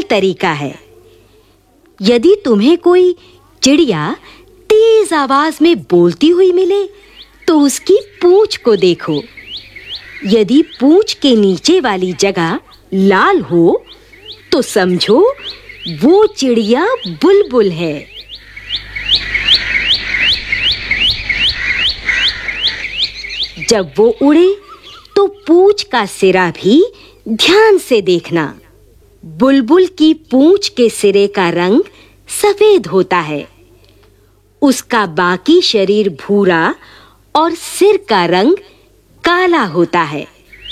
तरीका है। यदि तुम्हें कोई चिड़िया तेज आवाज में बोलती हुई मिले तो उसकी पूंछ को देखो। यदि पूंछ के नीचे वाली जगह लाल हो तो समझो वो चिड़िया बुलबुल है। जब वो उड़े तो पूंछ का सिरा भी ध्यान से देखना। बुलबुल की पूंछ के सिरे का रंग सफेद होता है, उसका बाकी शरीर भूरा और सिर का रंग काला होता है।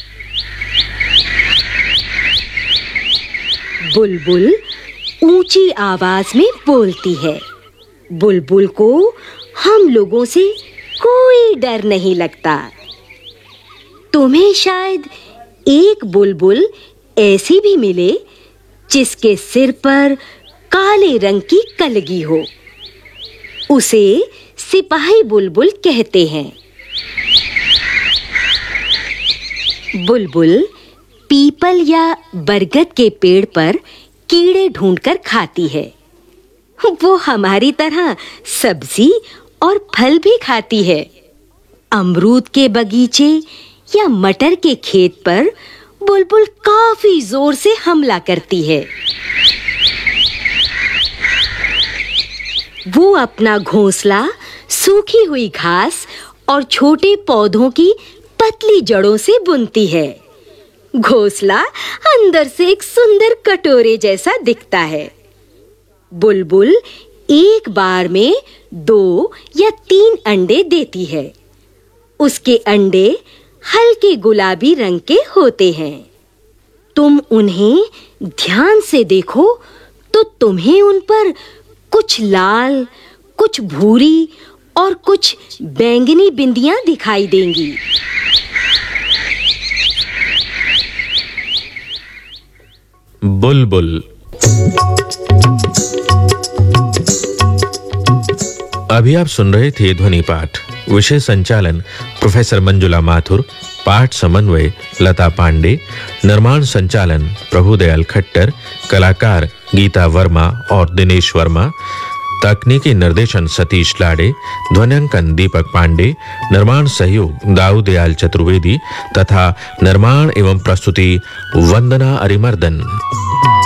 बुलबुल ऊंची आवाज में बोलती है। बुलबुल को हम लोगों से कोई डर नहीं लगता। तुम्हें शायद एक बुलबुल ऐसी भी मिले जिसके सिर पर काले रंग की कलगी हो। उसे सिपाही बुलबुल कहते हैं। बुलबुल पीपल या बरगद के पेड़ पर कीड़े ढूंढकर खाती है। वो हमारी तरह सब्जी और फल भी खाती है। अमरूद के बगीचे या मटर के खेत पर बुलबुल काफी जोर से हमला करती है। वो अपना घोंसला सूखी हुई घास और छोटे पौधों की पतली जड़ों से बुनती है। घोंसला अंदर से एक सुंदर कटोरे जैसा दिखता है। बुलबुल एक बार में 2 या 3 अंडे देती है। उसके अंडे हल्के गुलाबी रंग के होते हैं। तुम उन्हें ध्यान से देखो तो तुम्हें उन पर कुछ लाल, कुछ भूरी और कुछ बैंगनी बिंदियां दिखाई देंगी। बुलबुल। अभी आप सुन रहे थे ध्वनि पाठ। विषय संचालन प्रोफेसर मंजुला माथुर, पाठ समन्वय लता पांडे, निर्माण संचालन प्रभुदयाल खट्टर, कलाकार गीता वर्मा और दिनेश वर्मा, तकनीकी निर्देशन सतीश लाड़े, ध्वन्यांकन दीपक पांडे, निर्माण सहयोग दाऊदयाल चतुर्वेदी तथा निर्माण एवं प्रस्तुति वंदना अरिमर्दन।